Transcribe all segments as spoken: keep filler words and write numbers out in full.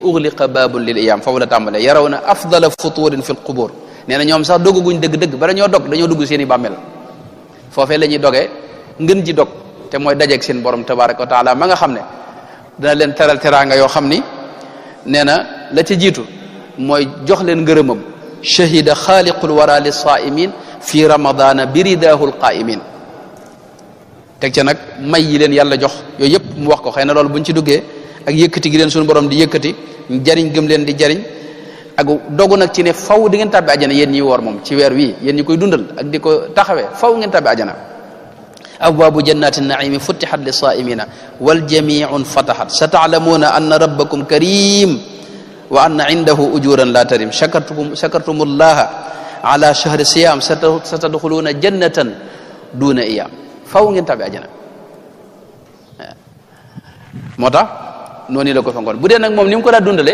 ughliqa babun lil iyam foofu la tàmbalee yarawna afdala futurin fi l qubur nee na ñoom sax dogaguñ dëgg-dëgg bara ñoo dog dañoo dugg seen i bàmmeel foofee la ñuy dogee ngën ji dog te mooy dajeeg seen borom tabaraka wa taala ma nga xam ne dana leen teral teraanga yoo xam ni nee na la ca jiitu mooy jox leen ngërëmam shahida xaaliqul wara lis saimin fi ramadana biridahul qaimin teg ca nag may yi leen yàlla jox yooyu yëpp mu wax ko xëy na loolu buñ ci duggee ak yëkkati gi leen suñu borom di yëkkati jariñ gëm leen di jariñ ak dogu nag ci ne faw di ngeen tàbbi ajana yéen ñi woor moom ci weer wii yéen ñi koy dundal ak di ko taxawee faw ngeen tàbbi ajana abwaabu jannati naimi futixat li saimina wal jamiun fataxat sa taalamuuna anna rabbakum karim wa anna indahu ujuran la tarim shakartum shakartum allaha ala shahri siyam sa tadxuluuna jannatan duna iyam faw ngeen tàbbi ajana moo tax noonu la ko fonkoon bu dee nag moom ni mu ko daa dundale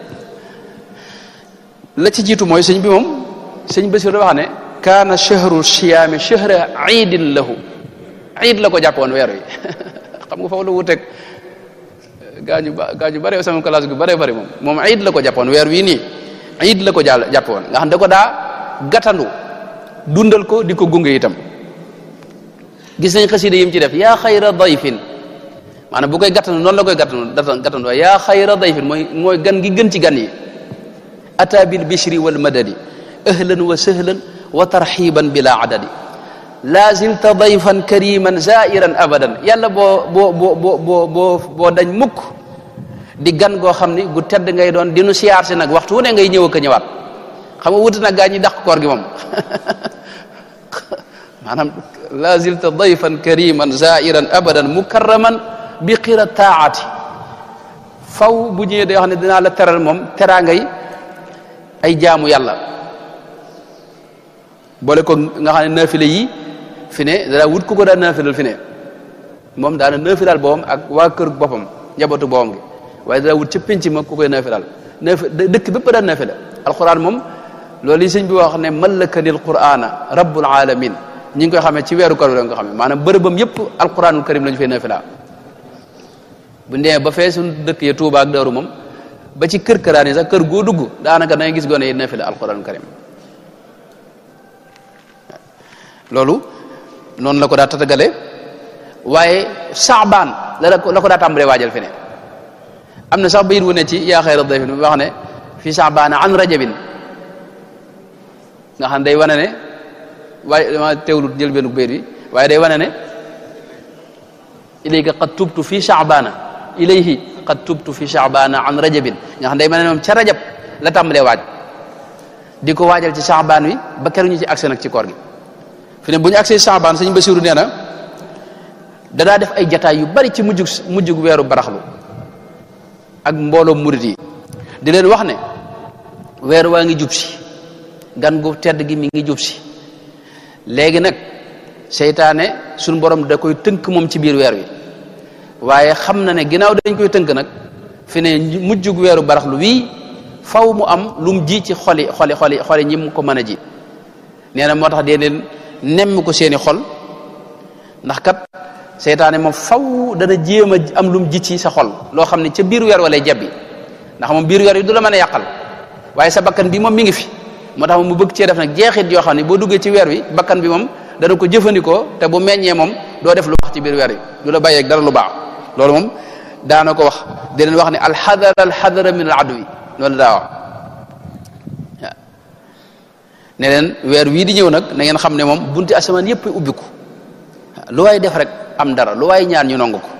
la ci jiitu mooy sëñ bi moom sëñ Basiru dafa wax ne kaana shahru siyaami shahra iidin lahu iid la ko jàppoon weer wi xam nga foofu la wuteeg gaañu ba gaañu bare sama classe gu bare bare moom moom iid la ko jàppoon weer wii nii iid la ko jàll jàppoon nga xam da ko daa gàttandu dundal ko di ko gunge itam gis nañ xasida yim ci def yaa xayra dayfin maanaam bu koy gàttandu noonu la koy gàttandu gàttandu waaye yaa xayra dayfin mooy mooy gan gi gën ci gan yi ata bil bishri wal madadi ahlan wa sahlan wa tarxiban bila adadi la zilta dayfan kariman zairan abadan yàlla boo boo boo boo boo boo dañ mukk di gan goo xam ni gu tedd ngay doon dinu siyaar si nag waxtu wu ne ngay ñëw ak a ñëwaat xam nga wuti nag gaa ñi dàq koor gi moom maanaam la zilta dayfan kariman zairan abadan mukarraman bi qira taati faw bu ñëwee day wax ne dinaa la teral moom teraa ngay ay jaamu yàlla boole ko nga xam ne naafile yi fi ne daa wut ku ko daa naafilal fi ne moom daana naafilal boppam ak waa kër boppam njabootu boppam gi waaye daa wut ca penc ma ku koy naafilal naafi dëkk bépp daa naafila alquran moom loolu yi sëñ bi wax ne mallakanil qur'ana rabbul alamin ñi ngi koy xamee ci weeru koor la nga xam ne maanaam bërëbam yëpp alquranul karim la ñu fay naafila bu ndee ba fee suñu dëkk ya Tuuba ak Daaru moom ba ci kër këraan yi sax kër goo dugg daanaka da ngay gis gone yi naafila alquranul karim loolu noonu la ko daa tatagale waaye saabaan la ko la ko daa tàmbalee waajal fi ne am na sax bayit wu ne ci yaa xayra dayfin bi wax ne fi saabaana an rajabin nga xam day wane ne waaye dama teewlu jël benn bayit bi waaye day wane ne ilayka qad tubtu fi saabaana ilayhi qad tubtu fi saabaana an rajabin nga xam day wane ne moom ca rajab la tàmbalee waaj di ko waajal ci saabaan wi ba keroog ñu ci accès nag ci koor gi fi ne bu ñu agsee saabaan sëñ Basiru nee na dadaa def ay jataay yu bari ci mujjug mujjug weeru baraxlu ak mbooloo murit yi di leen wax ne weer waa ngi jub si gan gu tedd gi mi ngi jub si léegi nag seytaane suñu borom da koy tënk moom ci biir weer wi waaye xam na ne ginnaaw dañ koy tënk nag fi ne mujjug weeru baraxlu wii faw mu am lu mu ji ci xoli xoli xoli xoli ñi mu ko mën a ji nee na moo tax dee leen nemm ko seeni xol ndax kat seytaane moom faw dana jéem a am lu mu ji ci sa xol loo xam ne ca biir weer walay jabbi ndax moom biir weer wi du la mën a yàqal waaye sa bakkan bi moom mi ngi fi moo tax moom mu bëgg cee def nag jeexit yoo xam ne boo duggee ci weer wi bakkan bi moom dana ko jëfandikoo te bu meññee moom doo def lu baax ci biir weer wi du la bàyyeeg dara lu baax loolu moom daana ko wax di leen wax ne alxadara alxadara min al adwi loolu daa wax ne leen weer wii di ñëw nag na ngeen xam ne moom bunti asamaan yëpp ubbiku lu waay def rek am dara lu waay ñaan ñu nangu ko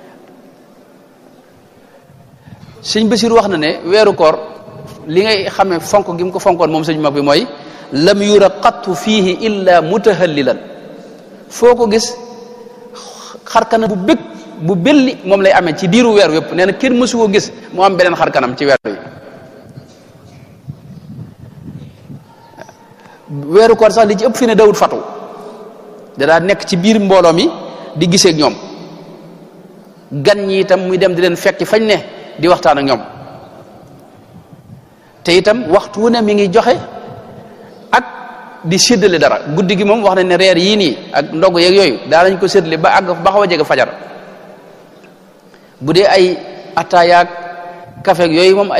sëñ Basiru wax na ne weeru koor li ngay xamee fonk gi mu ko fonkoon moom sëñ mag bi mooy lam yura qattu fiihi illa mutahallilan foo ko gis xarkana bu bëgg bu belli moom lay amee ci diiru weer wépp nee na kenn mësu ko gis mu am beneen xarkanam ci weer wi weeru koor sax li ci ëpp fi ne dawut fatu dadaa nekk ci biir mbooloo mi di gisee ak ñoom gan ñi itam muy dem di leen fekk fañ ne di waxtaan ak ñoom te itam waxtu wu ne mi ngi joxe ak di séddale dara guddi gi moom wax nañ ne reer yii nii ak ndog yeeg yooyu daa nañ ko séddale ba àgg ba xaw a jege fajar bu dee ay ataayaak kafeeg yooyu moom